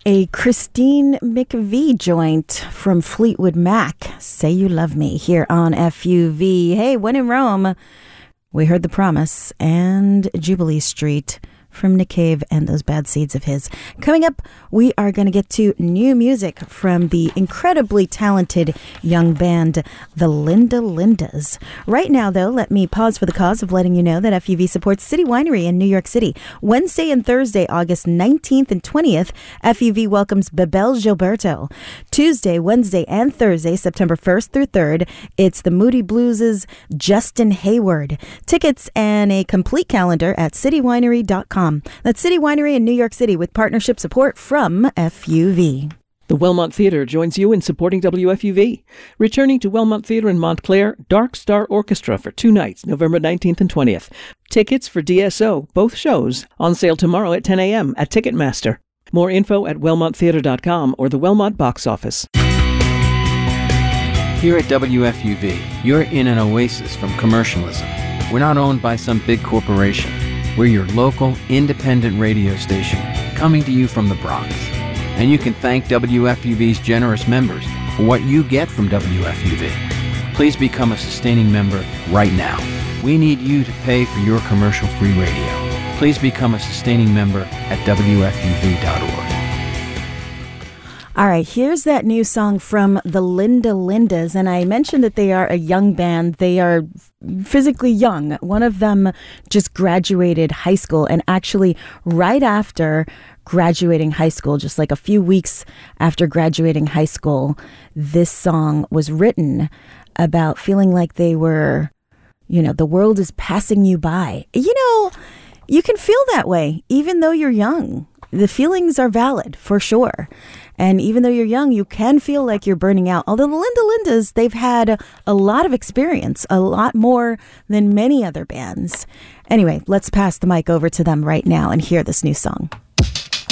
A Christine McVie joint from Fleetwood Mac, Say You Love Me, here on FUV. Hey, when in Rome, we heard The Promise and Jubilee Street from Nick Cave and those bad seeds of his. Coming up, we are going to get to new music from the incredibly talented young band, the Linda Lindas. Right now, though, let me pause for the cause of letting you know that FUV supports City Winery in New York City. Wednesday and Thursday, August 19th and 20th, FUV welcomes Bebel Gilberto. Tuesday, Wednesday, and Thursday, September 1st through 3rd, it's the Moody Blues' Justin Hayward. Tickets and a complete calendar at citywinery.com. That's City Winery in New York City with partnership support from FUV. The Wellmont Theatre joins you in supporting WFUV. Returning to Wellmont Theatre in Montclair, Dark Star Orchestra for 2 nights, November 19th and 20th. Tickets for DSO, both shows, on sale tomorrow at 10 a.m. at Ticketmaster. More info at wellmonttheatre.com or the Wellmont box office. Here at WFUV, you're in an oasis from commercialism. We're not owned by some big corporation. We're your local, independent radio station, coming to you from the Bronx. And you can thank WFUV's generous members for what you get from WFUV. Please become a sustaining member right now. We need you to pay for your commercial-free radio. Please become a sustaining member at WFUV.org. All right, here's that new song from the Linda Lindas. And I mentioned that they are a young band. They are physically young. One of them just graduated high school, and actually right after graduating high school, just like a few weeks after graduating high school, this song was written about feeling like they were, the world is passing you by. You can feel that way even though you're young. The feelings are valid for sure. And even though you're young, you can feel like you're burning out. Although the Linda Lindas, they've had a lot of experience, a lot more than many other bands. Anyway, let's pass the mic over to them right now and hear this new song.